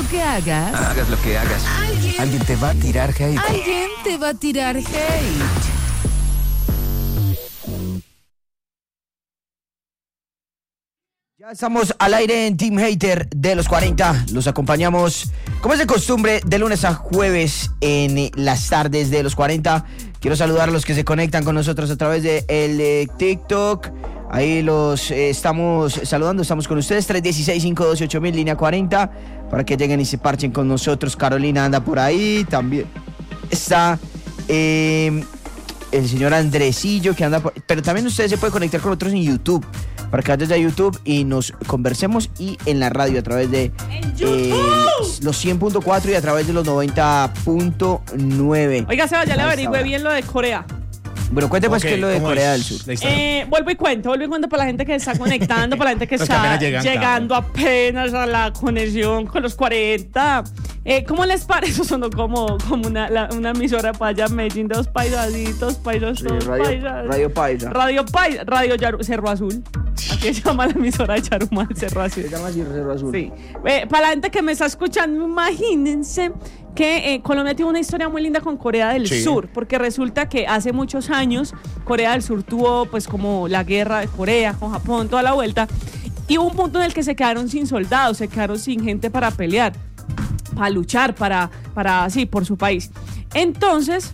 lo que hagas, hagas lo que hagas, alguien te va a tirar hate. Alguien te va a tirar hate. Ya estamos al aire en Team Hater de los 40. Los acompañamos, como es de costumbre, de lunes a jueves en las tardes de los 40. Quiero saludar a los que se conectan con nosotros a través de el TikTok. Ahí los estamos saludando, estamos con ustedes. 316-512-8000, línea 40, para que lleguen y se parchen con nosotros. Carolina anda por ahí. También está el señor Andresillo, que anda por... Pero también ustedes se pueden conectar con nosotros en YouTube, para que vayan a YouTube y nos conversemos, y en la radio a través de los 100.4 y a través de los 90.9. Oiga, Seba, ya le averigüé bien lo de Corea. Bueno, cuénteme pues qué es lo de Corea del Sur. Vuelvo y cuento para la gente que está conectando, para la gente que está llegando apenas a la conexión con los 40. ¿Cómo les parece? Sonó como una emisora para allá en Medellín, dos paisaditos, paisas, Sí, todos paisas. Radio Paisa. Radio Cerro Azul. Así se llama la emisora de Charumal, Cerro Azul. Se llama así, Cerro Azul. Sí. Para la gente que me está escuchando, imagínense que Colombia tiene una historia muy linda con Corea del Sur, porque resulta que hace muchos años Corea del Sur tuvo pues como la guerra de Corea con Japón, toda la vuelta, y hubo un punto en el que se quedaron sin soldados, se quedaron sin gente para pelear, para luchar, por su país. Entonces,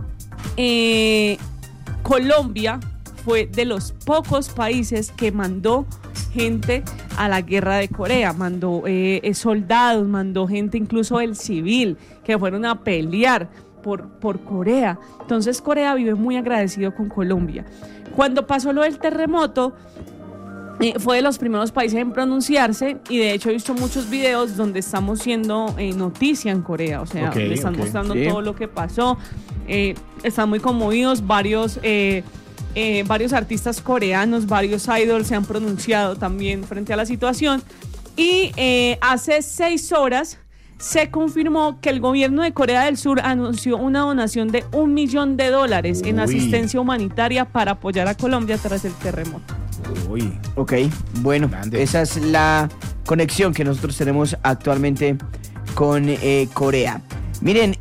Colombia fue de los pocos países que mandó gente a la guerra de Corea, mandó soldados, mandó gente incluso del civil, que fueron a pelear por Corea. Entonces Corea vive muy agradecido con Colombia. Cuando pasó lo del terremoto, fue de los primeros países en pronunciarse, y de hecho he visto muchos videos donde estamos siendo noticia en Corea, o sea, le están mostrando todo lo que pasó. Están muy conmovidos, varios artistas coreanos, varios idols se han pronunciado también frente a la situación, y hace 6 horas se confirmó que el gobierno de Corea del Sur anunció una donación de $1 millón en asistencia humanitaria para apoyar a Colombia tras el terremoto. Ok, bueno, esa es la conexión que nosotros tenemos actualmente con Corea. Miren,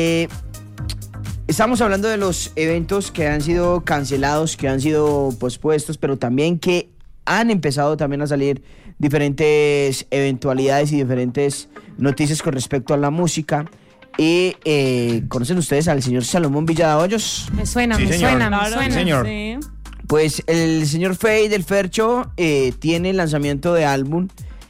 estamos hablando de los eventos que han sido cancelados, que han sido pospuestos, pero también que han empezado también a salir diferentes eventualidades y diferentes noticias con respecto a la música. Y ¿conocen ustedes al señor Salomón Villahoyos? Me suena. Claro, Sí, señor. Sí. Pues el señor Fade, el Fercho, tiene el lanzamiento de álbum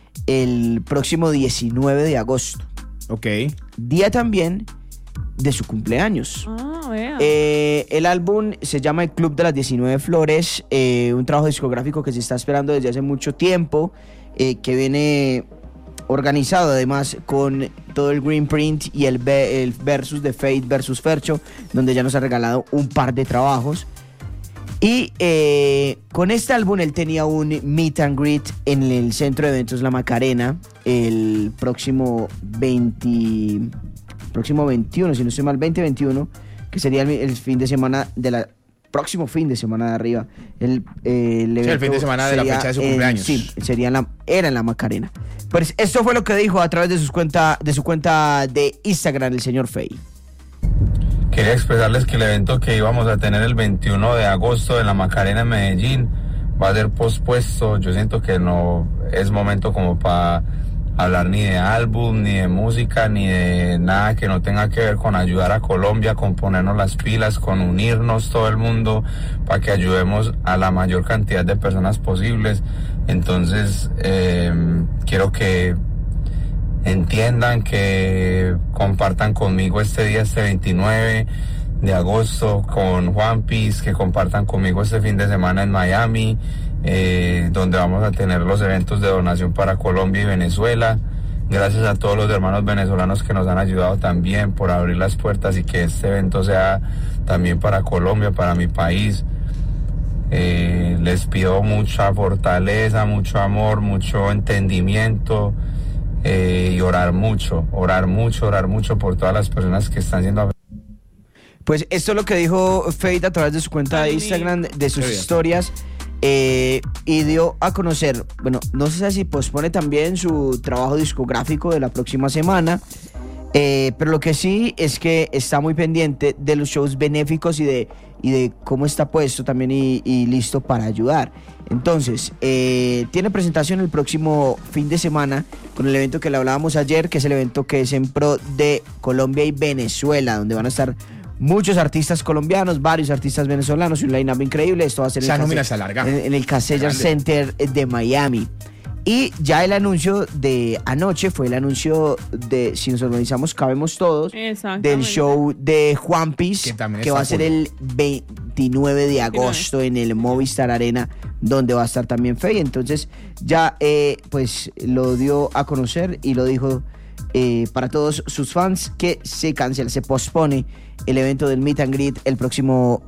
el próximo 19 de agosto. Ok. Día también de su cumpleaños. Vea. El álbum se llama El Club de las 19 Flores, un trabajo discográfico que se está esperando desde hace mucho tiempo, que viene organizado además con todo el Green Print y el versus de Fade versus Fercho, donde ya nos ha regalado un par de trabajos. Y con este álbum él tenía un meet and greet en el Centro de Eventos La Macarena el próximo 21, si no estoy mal, 20-21, que sería el fin de semana de la próximo fin de semana de arriba. El evento el fin de semana de la fecha de su cumpleaños. Sí, era en La Macarena. Pues esto fue lo que dijo a través de su cuenta de Instagram el señor Fey. Quería expresarles que el evento que íbamos a tener el 21 de agosto en La Macarena en Medellín va a ser pospuesto. Yo siento que no es momento como para hablar ni de álbum, ni de música, ni de nada que no tenga que ver con ayudar a Colombia, con ponernos las pilas, con unirnos todo el mundo para que ayudemos a la mayor cantidad de personas posibles. Entonces, quiero que entiendan, que compartan conmigo este día, este 29 de agosto, con Juan Piz, que compartan conmigo este fin de semana en Miami, donde vamos a tener los eventos de donación para Colombia y Venezuela. Gracias a todos los hermanos venezolanos que nos han ayudado también por abrir las puertas y que este evento sea también para Colombia, para mi país. Les pido mucha fortaleza, mucho amor, mucho entendimiento, y orar mucho por todas las personas que están siendo. Pues esto es lo que dijo Fade a través de su cuenta de Instagram, de sus historias. y dio a conocer, bueno, no sé si pospone también su trabajo discográfico de la próxima semana, pero lo que sí es que está muy pendiente de los shows benéficos y de cómo está puesto también y listo para ayudar. Entonces, tiene presentación el próximo fin de semana con el evento que le hablábamos ayer, que es el evento que es en pro de Colombia y Venezuela, donde van a estar muchos artistas colombianos, varios artistas venezolanos, un line-up increíble. Esto va a ser en el Casellas Center de Miami. Y ya el anuncio de anoche fue el anuncio de Si Nos Organizamos Cabemos Todos, del show de Juan Piz, que va a ser el 29 de agosto en el Movistar Arena, donde va a estar también Feid. Entonces ya pues lo dio a conocer y lo dijo para todos sus fans que se cancela, se pospone el evento del Meet and Greet el próximo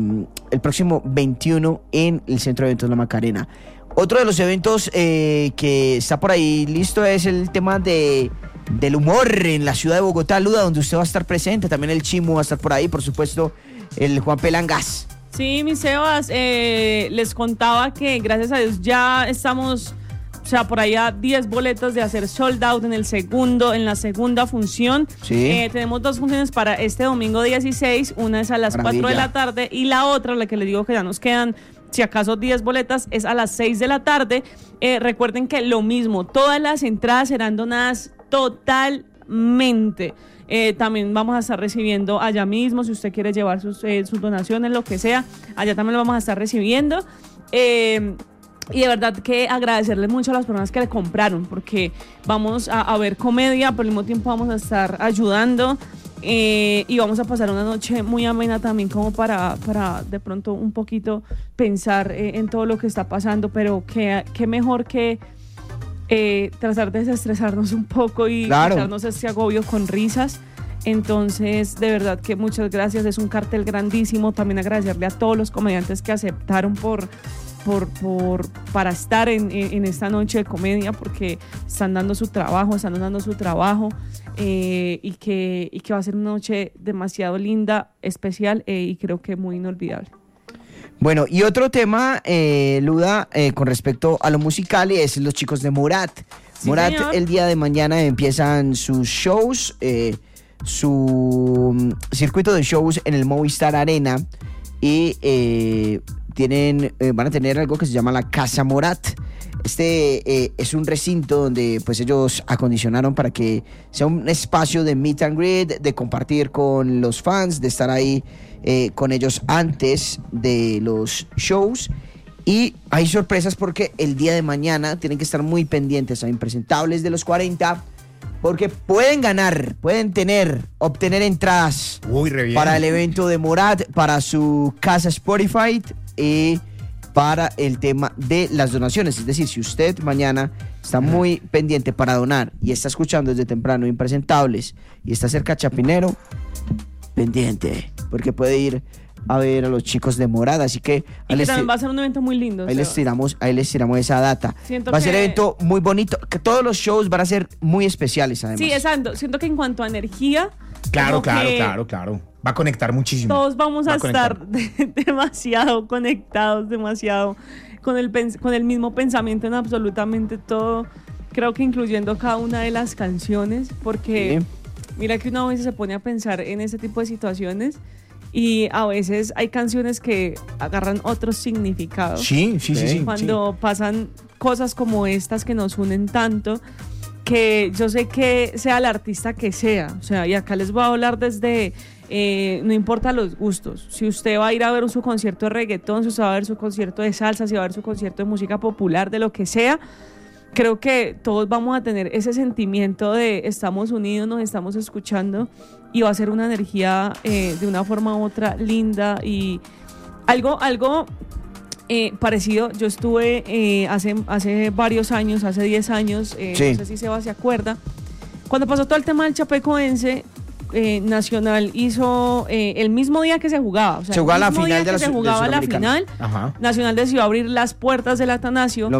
21 en el Centro de Eventos La Macarena. Otro de los eventos que está por ahí listo es el tema del humor en la ciudad de Bogotá, Luda, donde usted va a estar presente. También el Chimu va a estar por ahí, por supuesto, el Juan Pelangas. Sí, mis Sebas, les contaba que gracias a Dios ya estamos, o sea, por allá 10 boletas de hacer sold out en la segunda función. Sí. Tenemos 2 funciones para este domingo 16, una es a las 4 de la tarde y la otra, la que les digo que ya nos quedan, si acaso 10 boletas, es a las 6 de la tarde. Recuerden que lo mismo, todas las entradas serán donadas totalmente. También vamos a estar recibiendo allá mismo, si usted quiere llevar sus donaciones, lo que sea, allá también lo vamos a estar recibiendo. Y de verdad que agradecerles mucho a las personas que le compraron, porque vamos a ver comedia, pero al mismo tiempo vamos a estar ayudando. Y vamos a pasar una noche muy amena también, como para de pronto un poquito pensar en todo lo que está pasando, pero qué mejor que tratar de desestresarnos un poco y quitarnos ese agobio con risas. Entonces, de verdad que muchas gracias, es un cartel grandísimo. También agradecerle a todos los comediantes que aceptaron para estar en esta noche de comedia, porque están dando su trabajo, y que va a ser una noche demasiado linda, especial y creo que muy inolvidable. Bueno, y otro tema, Luda, con respecto a lo musical, es los chicos de Morat. Sí, Morat, señor. El día de mañana empiezan sus shows, su circuito de shows en el Movistar Arena y van a tener algo que se llama la Casa Morat. Es un recinto donde pues ellos acondicionaron para que sea un espacio de meet and greet, de compartir con los fans, de estar ahí con ellos antes de los shows. Y hay sorpresas porque el día de mañana tienen que estar muy pendientes a Impresentables de los 40, porque pueden obtener entradas para el evento de Morat, para su casa Spotify y para el tema de las donaciones. Es decir, si usted mañana está muy pendiente para donar y está escuchando desde temprano Impresentables y está cerca de Chapinero, pendiente, porque puede ir a ver a los chicos de Morada, así que también va a ser un evento muy lindo. Ahí les tiramos esa data. Va a ser un evento muy bonito, que todos los shows van a ser muy especiales además. Sí, exacto. Siento que en cuanto a energía, claro. Va a conectar muchísimo. Todos vamos a estar demasiado conectados, demasiado con el mismo pensamiento en absolutamente todo. Creo que incluyendo cada una de las canciones, porque mira que uno a veces se pone a pensar en ese tipo de situaciones y a veces hay canciones que agarran otros significados. Sí. Cuando pasan cosas como estas que nos unen tanto, que yo sé que sea el artista que sea, o sea, y acá les voy a hablar desde, no importa los gustos, si usted va a ir a ver su concierto de reggaetón, si usted va a ver su concierto de salsa, si va a ver su concierto de música popular, de lo que sea, creo que todos vamos a tener ese sentimiento de estamos unidos, nos estamos escuchando y va a ser una energía de una forma u otra linda y algo parecido. Yo estuve hace varios años, hace 10 años, no sé si Seba se acuerda, cuando pasó todo el tema del Chapecoense, Nacional hizo el mismo día que se jugaba, o sea, se jugaba la final Nacional decidió abrir las puertas del Atanasio, el homenaje.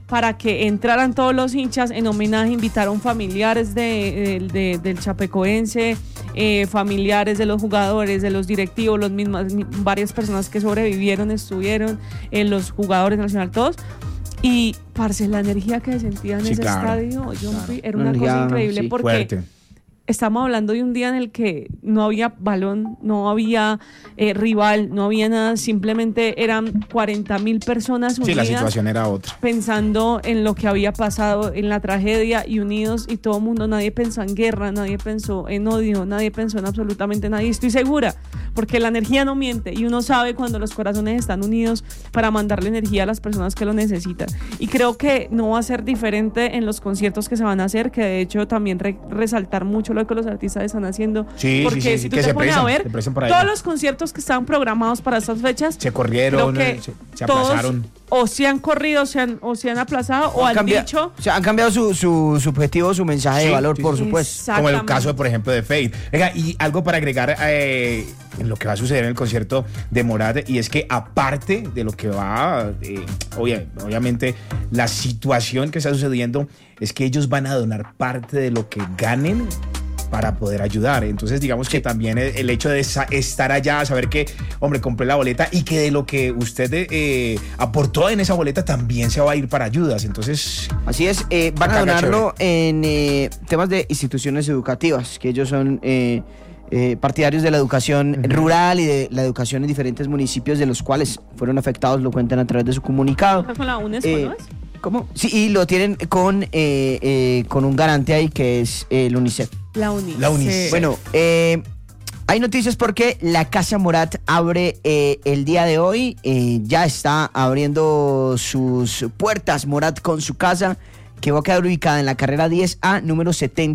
para que entraran todos los hinchas. En homenaje invitaron familiares del chapecoense, familiares de los jugadores, de los directivos, varias personas que sobrevivieron estuvieron, los jugadores nacional, todos. Y, parce, la energía que se sentía en ese estadio, era una cosa increíble, porque fuerte. Estamos hablando de un día en el que no había balón, no había rival, no había nada, simplemente eran 40,000 personas unidas. Sí, la situación era otra. Pensando en lo que había pasado, en la tragedia, y unidos, y todo el mundo, nadie pensó en guerra, nadie pensó en odio, nadie pensó en absolutamente nadie. Estoy segura, porque la energía no miente, y uno sabe cuando los corazones están unidos para mandarle energía a las personas que lo necesitan. Y creo que no va a ser diferente en los conciertos que se van a hacer, que de hecho también resaltar mucho lo que los artistas están haciendo, porque si tú te pones a ver todos los conciertos que estaban programados para estas fechas se corrieron, se aplazaron, o se han corrido, o se han aplazado, o han dicho, o sea, han cambiado su objetivo, su mensaje de valor, por supuesto, como el caso, por ejemplo, de Fade. Venga, y algo para agregar en lo que va a suceder en el concierto de Morat, y es que aparte de lo que va, obviamente la situación que está sucediendo es que ellos van a donar parte de lo que ganen para poder ayudar. Entonces, digamos que también el hecho de estar allá, saber que, hombre, compré la boleta y que de lo que usted aportó en esa boleta también se va a ir para ayudas. Entonces, así es, van a donarlo en temas de instituciones educativas, que ellos son partidarios de la educación rural y de la educación en diferentes municipios de los cuales fueron afectados, lo cuentan a través de su comunicado. ¿Con la UNESCO, no es? ¿Cómo? Sí, y lo tienen con un garante ahí, que es el UNICEF. La UNICEF. Bueno, hay noticias porque la Casa Morat abre el día de hoy. Ya está abriendo sus puertas Morat con su casa, que va a quedar ubicada en la carrera 10A, número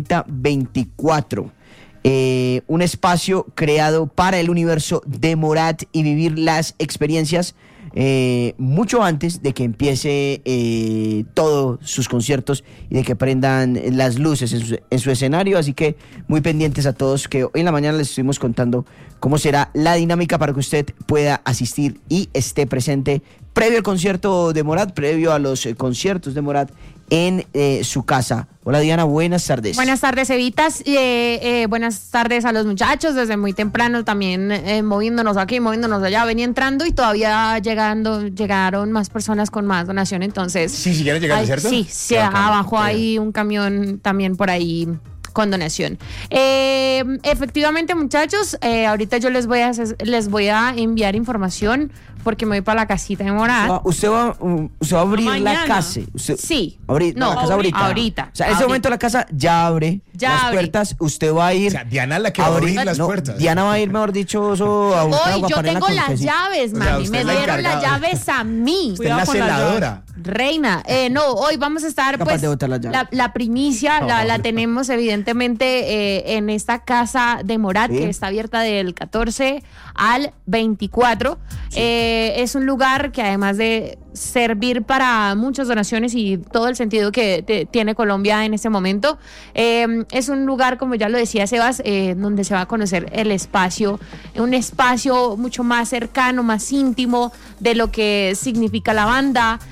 7024. Un espacio creado para el universo de Morat y vivir las experiencias mucho antes de que empiece todos sus conciertos y de que prendan las luces en su escenario. Así que muy pendientes a todos, que hoy en la mañana les estuvimos contando cómo será la dinámica para que usted pueda asistir y esté presente previo al concierto de Morat, previo a los conciertos de Morat en su casa. Hola Diana, buenas tardes. Buenas tardes, Evitas. Buenas tardes a los muchachos. Desde muy temprano también moviéndonos aquí, moviéndonos allá. Venía entrando y todavía llegaron más personas con más donación. Entonces, sí, si quieren llegar, ¿cierto? Sí, abajo hay un camión también por ahí con donación. Efectivamente, muchachos, ahorita yo les voy a enviar información porque me voy para la casita de Morat. Usted va a abrir la casa. Sí. La casa ahorita. O sea, en ese momento la casa ya abre las puertas. Usted va a ir. O sea, Diana la que va a abrir las puertas. Diana va a ir, mejor dicho, a buscar agua. Yo tengo las llaves, mami. Me dieron las llaves a mí. Usted es la celadora. Reina. Hoy vamos a estar, pues, la primicia la tenemos evidentemente en esta casa de Morat, que está abierta del 14 al 24. Es un lugar que, además de servir para muchas donaciones y todo el sentido que tiene Colombia en este momento, es un lugar, como ya lo decía Sebas, donde se va a conocer el espacio, un espacio mucho más cercano, más íntimo de lo que significa la banda.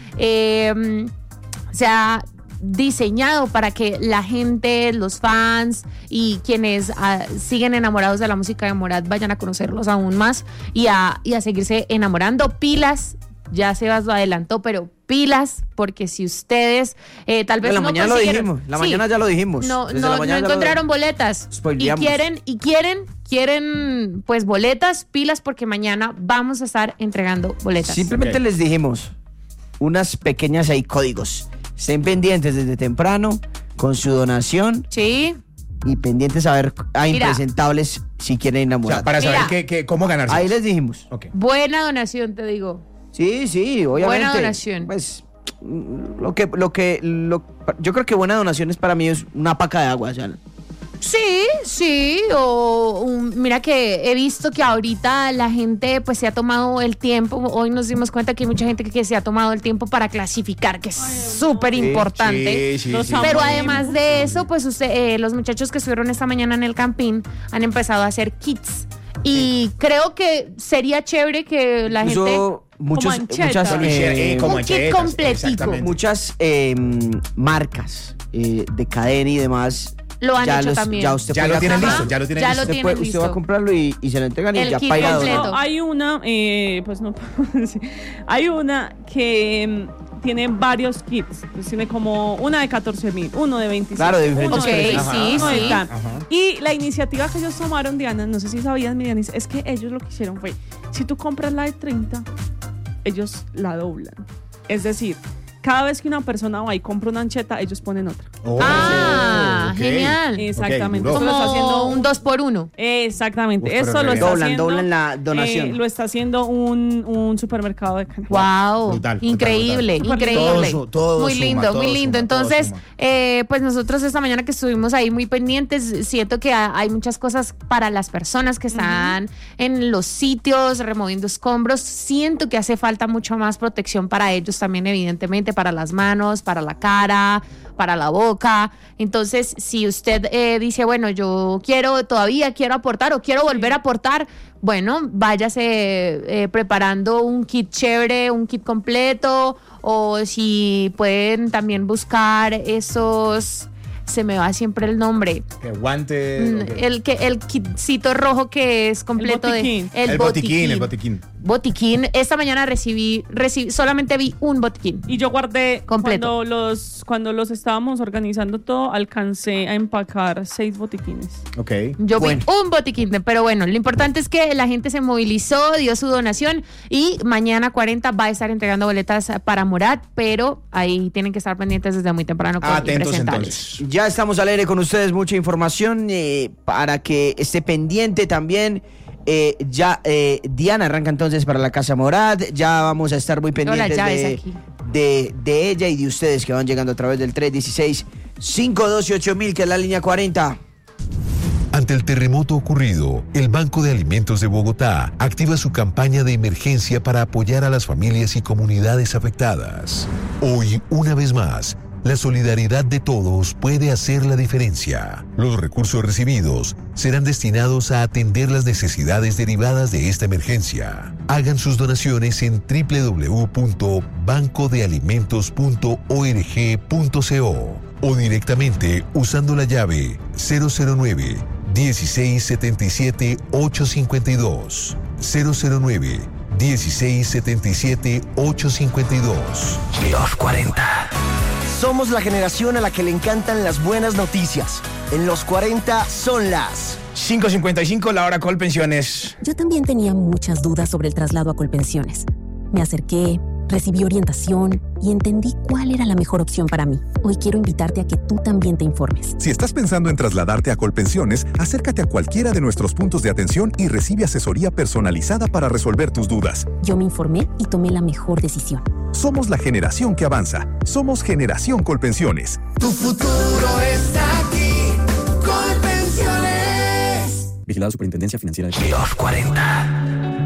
Se ha diseñado para que la gente, los fans y quienes siguen enamorados de la música de Morat vayan a conocerlos aún más y a seguirse enamorando. Pilas, ya Sebas lo adelantó, pero pilas, porque si ustedes tal vez la no mañana consiguieron, mañana ya lo dijimos. No encontraron boletas y quieren pues boletas, pilas, porque mañana vamos a estar entregando boletas. Simplemente les dijimos unas pequeñas códigos. Estén pendientes desde temprano con su donación. Sí. Y pendientes a ver a impresentables si quieren enamorar. O sea, para saber cómo ganarse. Ahí les dijimos. Okay. Buena donación, te digo. Sí, obviamente. Buena donación. Pues yo creo que buena donación es para mí es una paca de agua, ya. Sí, mira que he visto que ahorita la gente pues se ha tomado el tiempo. Hoy nos dimos cuenta que hay mucha gente que se ha tomado el tiempo para clasificar, que es súper importante. Sí. Pero además de eso, pues los muchachos que estuvieron esta mañana en el Campín han empezado a hacer kits. Y creo que sería chévere que la gente muchas un kit completico. Muchas marcas de cadena y demás lo han hecho también. Ya lo tienen listo. Usted va a comprarlo y se lo entregan y ya para ir a donar. Hay una, pues no hay una que tiene varios kits. Pues tiene como una de 14,000, uno de 25. Claro, de diferentes precios. Sí. Y la iniciativa que ellos tomaron, Diana, no sé si sabías, Dianis, es que ellos lo que hicieron fue, si tú compras la de 30, ellos la doblan. Es decir, cada vez que una persona va y compra una ancheta, ellos ponen otra. Genial. Exactamente. Como lo está haciendo un 2x1. Exactamente. Eso lo está haciendo. Doblan la donación. Lo está haciendo un supermercado de Canadá. Wow. Brutal. Increíble. Todo muy lindo, muy lindo. Entonces, suma. Pues nosotros esta mañana que estuvimos ahí muy pendientes, siento que hay muchas cosas para las personas que están en los sitios removiendo escombros. Siento que hace falta mucho más protección para ellos también, evidentemente, para las manos, para la cara, para la boca. Entonces, si usted dice, bueno, yo todavía quiero aportar o quiero volver a aportar, bueno, váyase preparando un kit chévere, un kit completo, o si pueden también buscar esos... Se me va siempre el nombre. ¿El guante? El kitcito rojo que es completo el botiquín. Botiquín. Esta mañana solamente vi un botiquín. Y yo guardé completo. Cuando los estábamos organizando todo, alcancé a empacar 6 botiquines. Ok. Yo vi un botiquín, pero bueno, lo importante es que la gente se movilizó, dio su donación y mañana 40 va a estar entregando boletas para Morat, pero ahí tienen que estar pendientes desde muy temprano con atentos impresentables. Entonces. Ya estamos al aire con ustedes, mucha información para que esté pendiente también. Diana arranca entonces para la Casa Morat. Ya vamos a estar muy pendientes de ella y de ustedes que van llegando a través del 316-512-8000, que es la línea 40. Ante el terremoto ocurrido, el Banco de Alimentos de Bogotá activa su campaña de emergencia para apoyar a las familias y comunidades afectadas. Hoy, una vez más, la solidaridad de todos puede hacer la diferencia. Los recursos recibidos serán destinados a atender las necesidades derivadas de esta emergencia. Hagan sus donaciones en www.bancodealimentos.org.co o directamente usando la llave 009 1677 852 009 1677 852. Los 40. Somos la generación a la que le encantan las buenas noticias. En los 40 son las 5:55, la hora Colpensiones. Yo también tenía muchas dudas sobre el traslado a Colpensiones. Me acerqué, recibí orientación y entendí cuál era la mejor opción para mí. Hoy quiero invitarte a que tú también te informes. Si estás pensando en trasladarte a Colpensiones, acércate a cualquiera de nuestros puntos de atención y recibe asesoría personalizada para resolver tus dudas. Yo me informé y tomé la mejor decisión. Somos la generación que avanza. Somos Generación Colpensiones. Tu futuro está aquí. Colpensiones. Vigilado Superintendencia Financiera de Los 40.